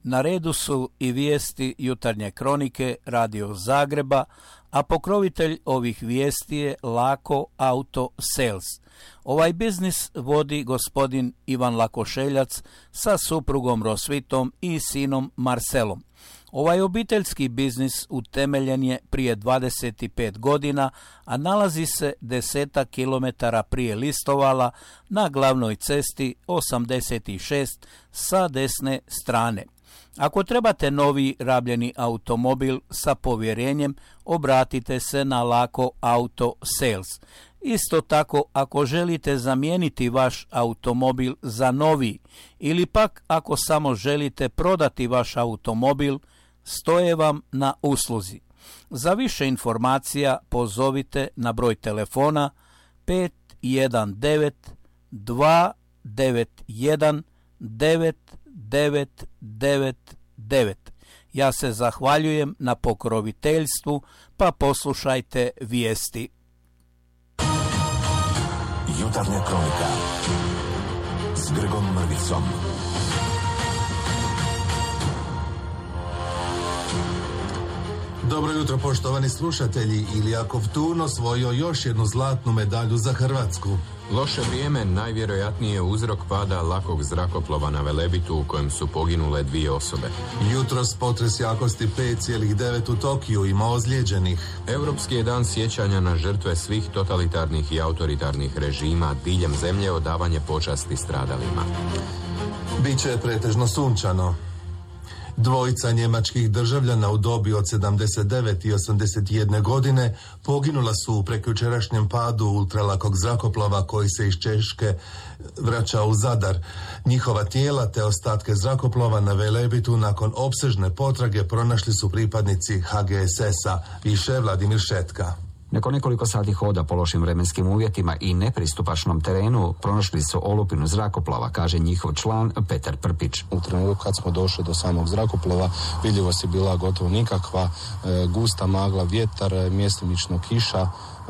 Na redu su i vijesti Jutarnje kronike Radio Zagreba, a pokrovitelj ovih vijesti je Lako Auto Sales. Ovaj biznis vodi gospodin Ivan Lakošeljac sa suprugom Rosvitom i sinom Marcelom. Ovaj obiteljski biznis utemeljen je prije 25 godina, a nalazi se 10 kilometara prije Listovala na glavnoj cesti 86 sa desne strane. Ako trebate novi rabljeni automobil sa povjerenjem, obratite se na Lako Auto Sales. Isto tako, ako želite zamijeniti vaš automobil za novi ili pak ako samo želite prodati vaš automobil, stoje vam na usluzi. Za više informacija pozovite na broj telefona 519 291 9999. Ja se zahvaljujem na pokroviteljstvu, pa poslušajte vijesti. Jutarnja kronika s Grgom Mrvicom. Dobro jutro, poštovani slušatelji. Ilija Kovtun osvojio još jednu zlatnu medalju za Hrvatsku. Loše vrijeme najvjerojatnije je uzrok pada lakog zrakoplova na Velebitu u kojem su poginule 2 osobe. Jutros potres jakosti 5,9 u Tokiju ima ozlijeđenih. Europski je dan sjećanja na žrtve svih totalitarnih i autoritarnih režima diljem zemlje, odavanje počasti stradalima. Biće pretežno sunčano. Dvojica njemačkih državljana u dobi od 79 i 81 godine poginula su u prekjučerašnjem padu ultralakog zrakoplova koji se iz Češke vraća u Zadar. Njihova tijela te ostatke zrakoplova na Velebitu nakon opsežne potrage pronašli su pripadnici HGSS-a, piše Vladimir Šetka. Nakon nekoliko sati hoda po lošim vremenskim uvjetima i nepristupačnom terenu pronašli su olupinu zrakoplova, kaže njihov član Petar Prpić. U trenutku kad smo došli do samog zrakoplova vidljivost je bila gotovo nikakva, gusta magla, vjetar, mjestimično kiša,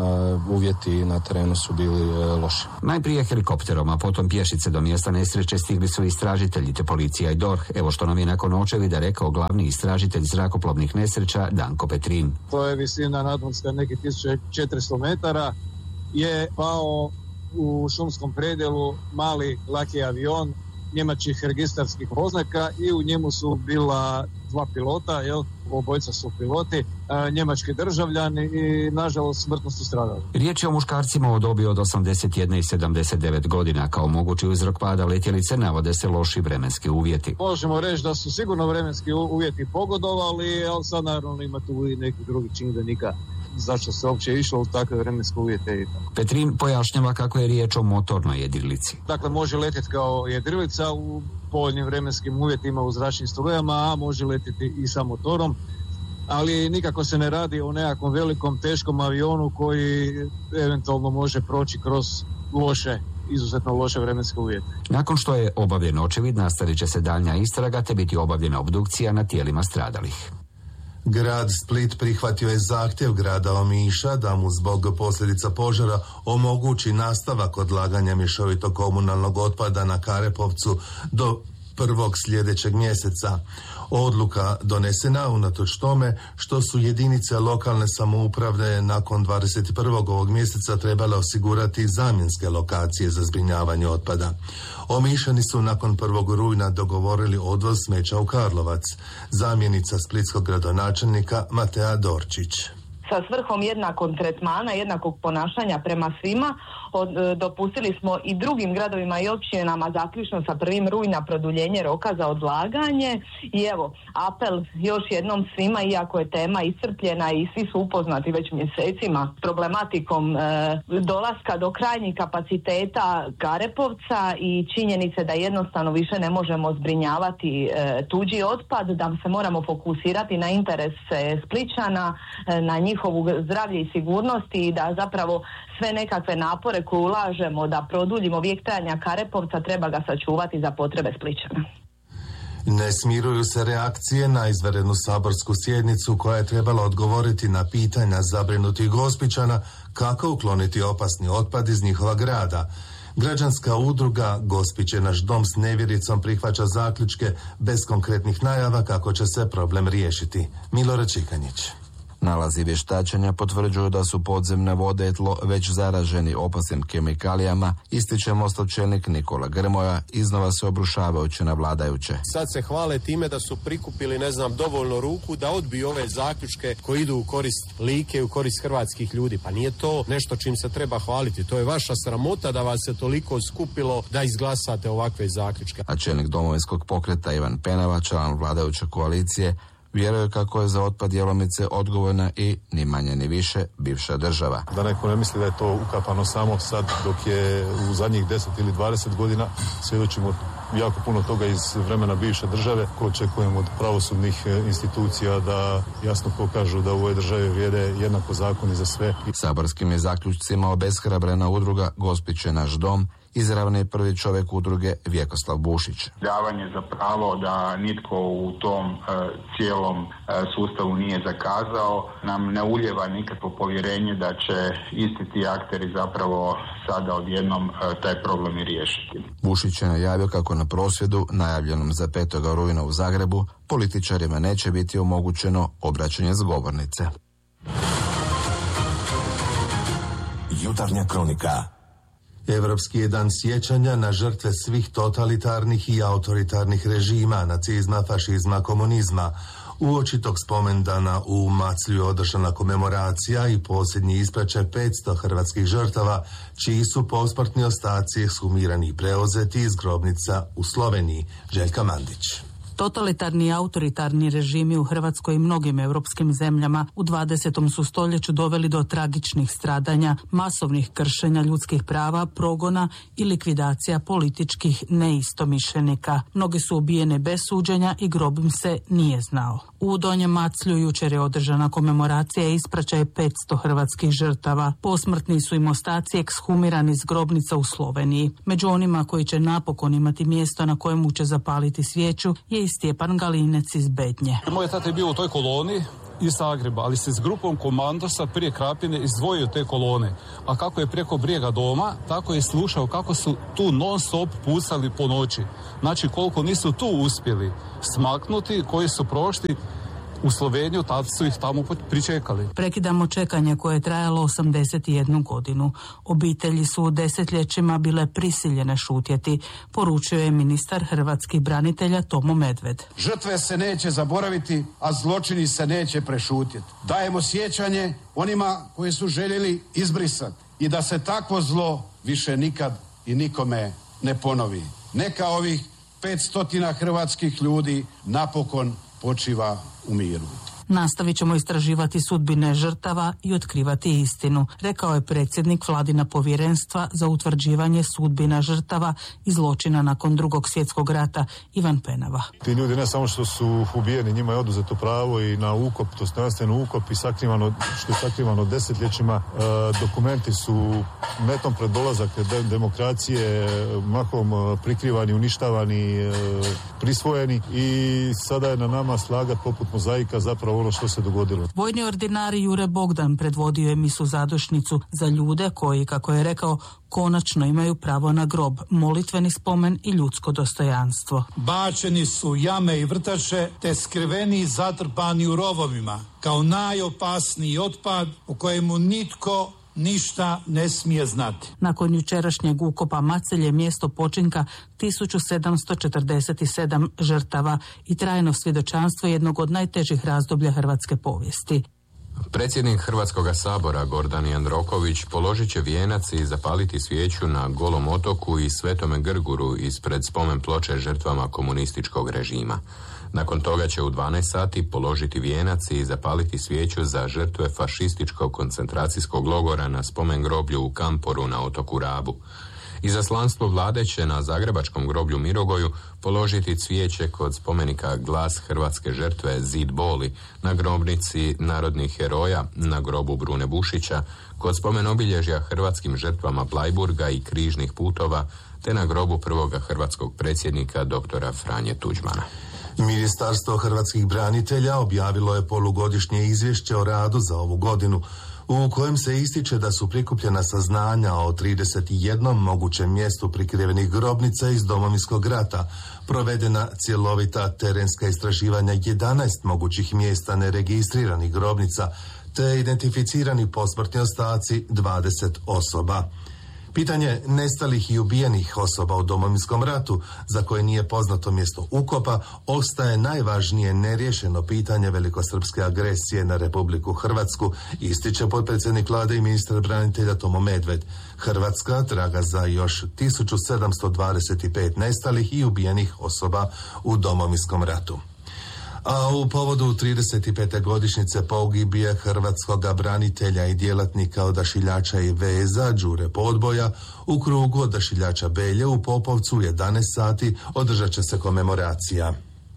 uvjeti na terenu su bili loši. Najprije helikopterom, a potom pješice do mjesta nesreće stigli su istražitelji te policija i DORH. Evo što nam je nakon očevida rekao glavni istražitelj zrakoplovnih nesreća Danko Petrin. To je visina nadmorska nekih 1400 metara, je pao u šumskom predjelu mali laki avion njemačkih registarskih oznaka i u njemu su bila 2 pilota, obojica su piloti, njemački državljani i nažalost smrtno su stradali. Riječ je o muškarcima u dobi od 81 i 79 godina. Kao mogući uzrok pada letjelice navode se loši vremenski uvjeti. Možemo reći da su sigurno vremenski uvjeti pogodovali, ali sad naravno ima tu i neki drugi čimbenika zašto se uopće išlo u takve vremenske uvjete. Petrin pojašnjava kako je riječ o motornoj jedrilici. Dakle, može letjeti kao jedrilica u povoljnim vremenskim uvjetima u zračnim strujama, a može letjeti i sa motorom, ali nikako se ne radi o nekakvom velikom, teškom avionu koji eventualno može proći kroz izuzetno loše vremenske uvjete. Nakon što je obavljen očevid, nastavit će se daljnja istraga te biti obavljena obdukcija na tijelima stradalih. Grad Split prihvatio je zahtjev grada Omiša da mu zbog posljedica požara omogući nastavak odlaganja mješovitog komunalnog otpada na Karepovcu do 1. sljedećeg mjeseca. Odluka donesena unatoč tome što su jedinice lokalne samouprave nakon 21. ovog mjeseca trebale osigurati zamjenske lokacije za zbrinjavanje otpada. Omišani su nakon 1. rujna dogovorili odvoz smeća u Karlovac. Zamjenica splitskog gradonačelnika Matea Dorčić. Sa svrhom jednakog tretmana, jednakog ponašanja prema svima, dopustili smo i drugim gradovima i općinama zaključno sa 1. rujna produljenje roka za odlaganje. I evo, apel još jednom svima, iako je tema iscrpljena i svi su upoznati već mjesecima s problematikom dolaska do krajnjih kapaciteta Karepovca i činjenice da jednostavno više ne možemo zbrinjavati tuđi otpad, da se moramo fokusirati na interese Splićana, na njihovu zdravlje i sigurnosti i da zapravo sve nekakve napore koje ulažemo da produljimo vijek trajanja Karepovca treba ga sačuvati za potrebe Splićana. Ne smiruju se reakcije na izvanrednu saborsku sjednicu koja je trebala odgovoriti na pitanja zabrinutih Gospićana kako ukloniti opasni otpad iz njihova grada. Građanska udruga Gospić je naš dom s nevjericom prihvaća zaključke bez konkretnih najava kako će se problem riješiti. Milorad Čikanjić. Nalazi vještačenja potvrđuju da su podzemne vode i tlo već zaraženi opasnim kemikalijama, ističe Mostov čelnik Nikola Grmoja, iznova se obrušavajući na vladajuće. Sad se hvale time da su prikupili, dovoljno ruku da odbiju ove zaključke koji idu u korist Like i u korist hrvatskih ljudi. Pa nije to nešto čim se treba hvaliti. To je vaša sramota da vas se toliko skupilo da izglasate ovakve zaključke. A čelnik Domovinskog pokreta Ivan Penava, član vladajuće koalicije, vjeruje kako je za otpad Jelomice odgovorna i ni manje ni više bivša država. Da neko ne misli da je to ukapano samo sad, dok je u zadnjih 10 ili 20 godina svjedočimo jako puno toga iz vremena bivše države, koje očekujemo od pravosudnih institucija da jasno pokažu da u ovoj državi vrijede jednako zakoni za sve. Saborskim je zaključcima obeshrabrena udruga Gospić je naš dom, izravni je prvi čovjek udruge Vjekoslav Bušić. Davanje za pravo da nitko u tom cijelom sustavu nije zakazao nam ne ulijeva nikakvo povjerenje da će isti ti akteri zapravo sada odjednom taj problem i riješiti. Bušić je najavio kako na prosvjedu, najavljenom za 5. rujna u Zagrebu, političarima neće biti omogućeno obraćanje s govornice. Jutarnja kronika. Europski je dan sjećanja na žrtve svih totalitarnih i autoritarnih režima, nacizma, fašizma, komunizma. Uoči tog spomendana u Maclju je održana komemoracija i posljednji ispraćaj 500 hrvatskih žrtava, čiji su posmrtni ostaci ekshumirani i preuzeti iz grobnica u Sloveniji. Željka Mandić. Totalitarni i autoritarni režimi u Hrvatskoj i mnogim europskim zemljama u 20. su stoljeću doveli do tragičnih stradanja, masovnih kršenja ljudskih prava, progona i likvidacija političkih neistomišljenika. Mnogi su ubijene bez suđenja i grob im se nije znao. U Donjem Maclju jučer je održana komemoracija i ispraćaj 500 hrvatskih žrtava. Posmrtni su im ostaci ekshumirani iz grobnica u Sloveniji. Među onima koji će napokon imati mjesto na kojemu će zapaliti svijeću je i Stjepan Galinec iz Bednje. Moj tata je bio u toj koloni iz Zagreba, ali se s grupom komandosa prije Krapine izdvojio te kolone. A kako je preko brijega doma, tako je slušao kako su tu non stop pucali po noći. Znači koliko nisu tu uspjeli smaknuti, koji su prošli u Sloveniju, tad su ih tamo pričekali. Prekidamo čekanje koje je trajalo 81 godinu. Obitelji su u desetljećima bile prisiljene šutjeti, poručio je ministar hrvatskih branitelja Tomo Medved. Žrtve se neće zaboraviti, a zločini se neće prešutjeti. Dajemo sjećanje onima koji su željeli izbrisati i da se takvo zlo više nikad i nikome ne ponovi. Neka ovih 500 hrvatskih ljudi napokon počiva u miru. Nastavit ćemo istraživati sudbine žrtava i otkrivati istinu, rekao je predsjednik Vladina povjerenstva za utvrđivanje sudbina žrtava i zločina nakon Drugog svjetskog rata Ivan Penava. Ti ljudi ne samo što su ubijeni, njima je oduzeto pravo i na ukop, dostojanstveno ukop i sakrivano, što je sakrivano desetljećima. Dokumenti su metom pred dolazak demokracije, mahom prikrivani, uništavani, prisvojeni i sada je na nama slagat poput mozaika zapravo ono što se dogodilo. Vojni ordinari Jure Bogdan predvodio je misu zadušnicu za ljude koji, kako je rekao, konačno imaju pravo na grob, molitveni spomen i ljudsko dostojanstvo. Bačeni su jame i vrtače, te skriveni i zatrpani u rovovima, kao najopasniji otpad u kojemu nitko ništa ne smije znati. Nakon jučerašnjeg ukopa Macelj je mjesto počinka 1747 žrtava i trajno svjedočanstvo jednog od najtežih razdoblja hrvatske povijesti. Predsjednik Hrvatskog sabora Gordan Jandroković položit će vijenac i zapaliti svijeću na Golom otoku i Svetome Grguru ispred spomen ploče žrtvama komunističkog režima. Nakon toga će u 12 sati položiti vijenac i zapaliti svijeću za žrtve fašističkog koncentracijskog logora na spomen groblju u Kamporu na otoku Rabu. Izaslanstvo vlade će na zagrebačkom groblju Mirogoju položiti cvijeće kod spomenika Glas hrvatske žrtve Zid boli, na grobnici narodnih heroja, na grobu Brune Bušića, kod spomen obilježja hrvatskim žrtvama Bleiburga i križnih putova, te na grobu prvoga hrvatskog predsjednika doktora Franje Tuđmana. Ministarstvo hrvatskih branitelja objavilo je polugodišnje izvješće o radu za ovu godinu. u kojem se ističe da su prikupljena saznanja o 31 mogućem mjestu prikrivenih grobnica iz Domovinskog rata, provedena cjelovita terenska istraživanja 11 mogućih mjesta neregistriranih grobnica, te identificirani posmrtni ostaci 20 osoba. Pitanje nestalih i ubijenih osoba u Domovinskom ratu, za koje nije poznato mjesto ukopa, ostaje najvažnije neriješeno pitanje velikosrpske agresije na Republiku Hrvatsku, ističe potpredsjednik Vlade i ministar branitelja Tomo Medved. Hrvatska traga za još 1725 nestalih i ubijenih osoba u Domovinskom ratu. A u povodu 35. godišnjice pogibije hrvatskog branitelja i djelatnika odašiljača i veza Đure Podboja u krugu odašiljača Belje u Popovcu u 11 sati održat će se komemoracija.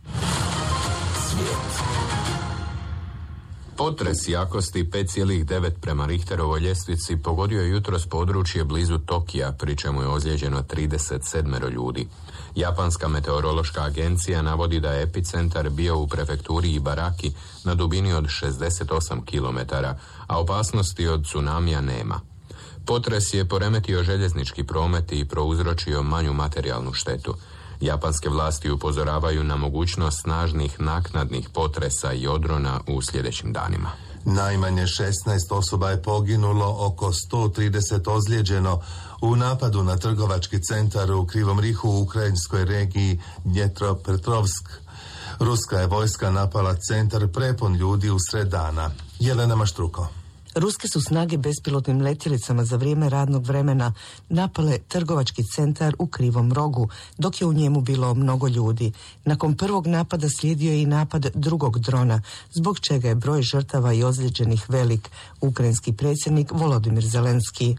Potres jakosti 5,9 prema Richterovoj ljestvici pogodio je jutros područje blizu Tokija, pri čemu je ozlijeđeno 37 ljudi. Japanska meteorološka agencija navodi da je epicentar bio u prefekturi Ibaraki na dubini od 68 km, a opasnosti od tsunamija nema. Potres je poremetio željeznički promet i prouzročio manju materijalnu štetu. Japanske vlasti upozoravaju na mogućnost snažnih naknadnih potresa i odrona u sljedećim danima. Najmanje 16 osoba je poginulo, oko 130 ozlijeđeno u napadu na trgovački centar u Krivom Rihu u ukrajinskoj regiji Dnjepropetrovsk. Ruska je vojska napala centar prepun ljudi usred dana. Jelena Maštruko. Ruske su snage bespilotnim letjelicama za vrijeme radnog vremena napale trgovački centar u Krivom Rogu, dok je u njemu bilo mnogo ljudi. Nakon prvog napada slijedio je i napad drugog drona, zbog čega je broj žrtava i ozlijeđenih velik. Ukrajinski predsjednik Volodimir Zelenski.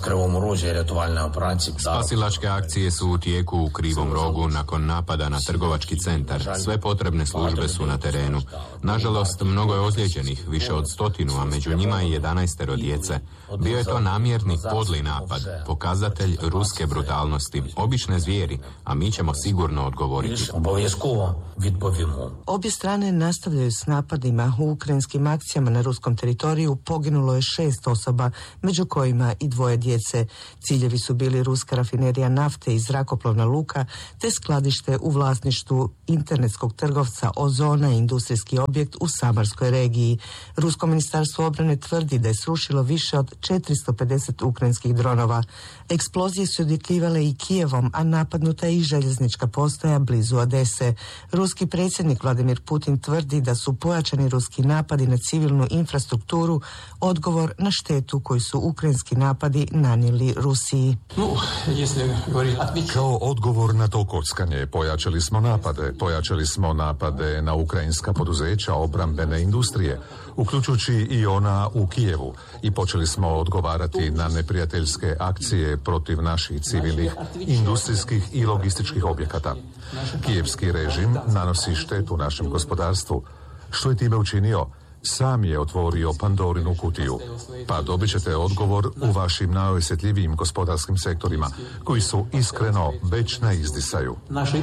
Spasilačke akcije su u tijeku u Krivom Rogu nakon napada na trgovački centar. Sve potrebne službe su na terenu. Nažalost, mnogo je ozlijeđenih, više od 100, a među njima i 11 djece. Bio je to namjerni podli napad, pokazatelj ruske brutalnosti, obične zvijeri, a mi ćemo sigurno odgovoriti. Obje strane nastavljaju s napadima. U ukrajinskim akcijama na ruskom teritoriju poginulo je 6 osoba, među kojima i 2 djece. Ciljevi su bili ruska rafinerija nafte i zrakoplovna luka, te skladište u vlasništvu internetskog trgovca Ozona i industrijski objekt u Samarskoj regiji. Rusko ministarstvo obrane tvrdi da je srušilo više od 450 ukrajinskih dronova. Eksplozije su odjekivale i Kijevom, a napadnuta je i željeznička postaja blizu Odese. Ruski predsjednik Vladimir Putin tvrdi da su pojačani ruski napadi na civilnu infrastrukturu odgovor na štetu koju su ukrajinski napadi nanijeli Rusiji. Kao odgovor na to kockanje pojačali smo napade na ukrajinska poduzeća obrambene industrije, uključujući i ona u Kijevu, i počeli smo odgovarati na neprijateljske akcije protiv naših civilnih, industrijskih i logističkih objekata. Kijevski režim nanosi štetu našem gospodarstvu. Što je time učinio? Sam je otvorio Pandorinu kutiju. Pa dobit ćete odgovor u vašim najosjetljivijim gospodarskim sektorima, koji su iskreno već na izdisaju.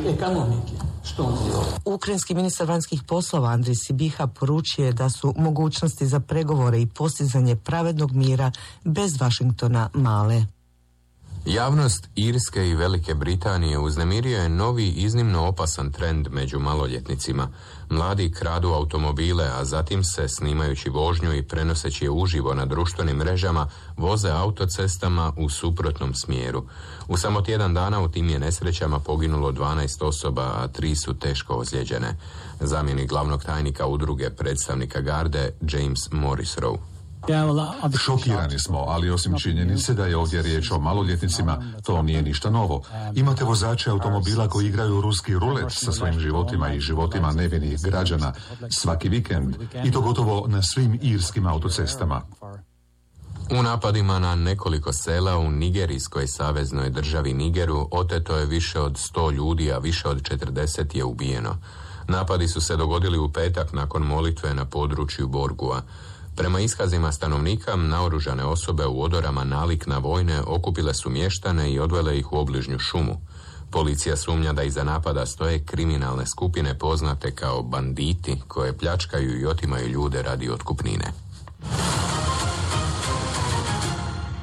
Ukrajinski ministar vanjskih poslova Andrij Sibiha poručio je da su mogućnosti za pregovore i postizanje pravednog mira bez Vašingtona male. Javnost Irske i Velike Britanije uznemirio je novi iznimno opasan trend među maloljetnicima. Mladi kradu automobile, a zatim se, snimajući vožnju i prenoseći je uživo na društvenim mrežama, voze autocestama u suprotnom smjeru. U samo tjedan dana u tim je nesrećama poginulo 12 osoba, a 3 su teško ozlijeđene. Zamjenik glavnog tajnika udruge predstavnika garde James Morrisroe. Šokirani smo, ali osim činjenice da je ovdje riječ o maloljetnicima, to nije ništa novo. Imate vozače automobila koji igraju ruski rulet sa svojim životima i životima nevinih građana svaki vikend, i to gotovo na svim irskim autocestama. U napadima na nekoliko sela u nigerijskoj saveznoj državi Nigeru oteto je više od 100 ljudi, a više od 40 je ubijeno. Napadi su se dogodili u petak nakon molitve na području Borgua. Prema iskazima stanovnika, naoružane osobe u odorama nalik na vojne okupile su mještane i odvele ih u obližnju šumu. Policija sumnja da iza napada stoje kriminalne skupine poznate kao banditi, koje pljačkaju i otimaju ljude radi otkupnine.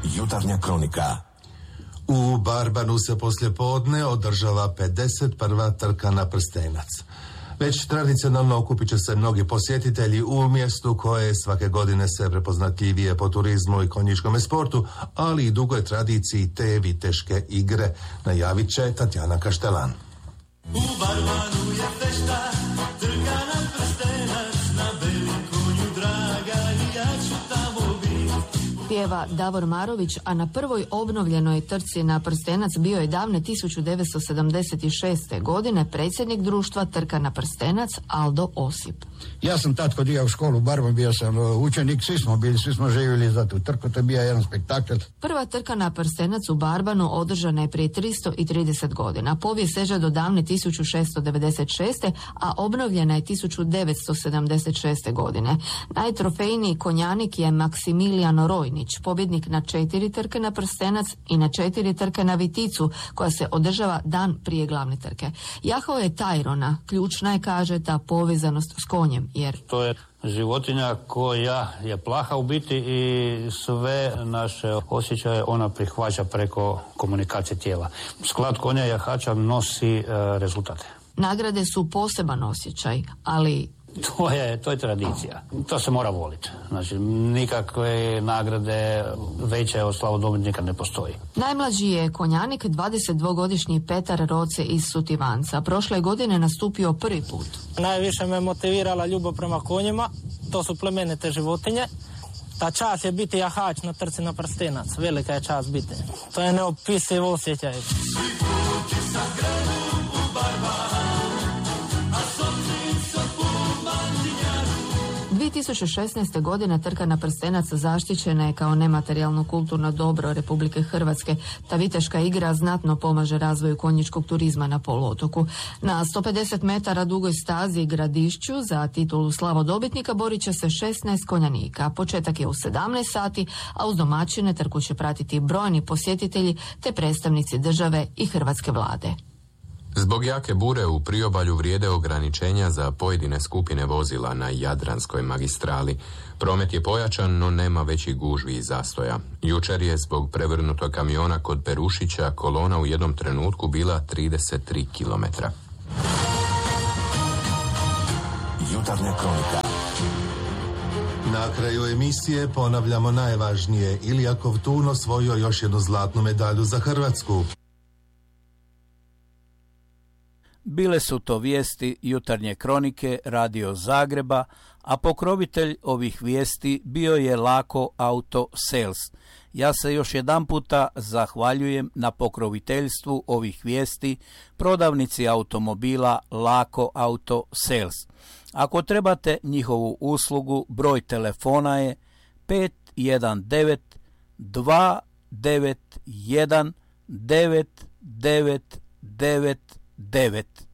Jutarnja kronika. U Barbanu se poslijepodne održava 51. trka na prstenac. Već tradicionalno okupit će se mnogi posjetitelji u mjestu koje svake godine se prepoznatljivije po turizmu i konjičkom sportu, ali i dugoj tradiciji te viteške igre, najavit će Tatjana Kaštelan. U Barbanu je fešta, trka na prstenac, na belim konju draga i ja ću tamo biti. Pjeva Davor Marović, a na prvoj obnovljenoj trci na prstenac bio je davne 1976. godine predsjednik društva Trka na prstenac Aldo Osip. Ja sam tad kod u školu Barban, bio sam učenik, svi smo živjeli za tu trku, to je bio jedan spektakl. Prva trka na prstenac u Barbanu održana je prije 330 godina. Povijest seže do davne 1696. a obnovljena je 1976. godine. Najtrofejniji konjanik je Maksimiliano Rojnić, pobjednik na 4 trke na prstenac i na 4 trke na viticu, koja se održava dan prije glavne trke. Jahao je Tajrona, ključna je, kaže, ta povezanost s konjem, jer to je životinja koja je plaha u biti i sve naše osjećaje ona prihvaća preko komunikacije tijela. Sklad konja i jahača nosi rezultate. Nagrade su poseban osjećaj, ali to je tradicija. To se mora voliti. Znači, nikakve nagrade veće od slavodobitnika ne postoji. Najmlađi je konjanik 22-godišnji Petar Roce iz Sutivanca. Prošle godine nastupio prvi put. Najviše me motivirala ljubav prema konjima. To su plemenite životinje. Ta čast je biti jahač na trci na prstenac. Velika je čast biti. To je neopisiv osjećaj. 2016. godine trka na prstenac zaštićena je kao nematerijalno kulturno dobro Republike Hrvatske. Ta viteška igra znatno pomaže razvoju konjičkog turizma na poluotoku. Na 150 metara dugoj stazi Gradišću za titulu slavodobitnika borit će se 16 konjanika. Početak je u 17 sati, a uz domaćine trku će pratiti brojni posjetitelji te predstavnici države i hrvatske vlade. Zbog jake bure u priobalju vrijede ograničenja za pojedine skupine vozila na Jadranskoj magistrali. Promet je pojačan, no nema većih gužvi i zastoja. Jučer je zbog prevrnutog kamiona kod Perušića kolona u jednom trenutku bila 33 kilometra. Jutarnja kronika. Na kraju emisije ponavljamo najvažnije. Ilija Kovtun osvojio još jednu zlatnu medalju za Hrvatsku. Bile su to vijesti Jutarnje kronike Radio Zagreba, a pokrovitelj ovih vijesti bio je Lako Auto Sales. Ja se još jedanputa zahvaljujem na pokroviteljstvu ovih vijesti prodavnici automobila Lako Auto Sales. Ako trebate njihovu uslugu, broj telefona je 519 291 9999.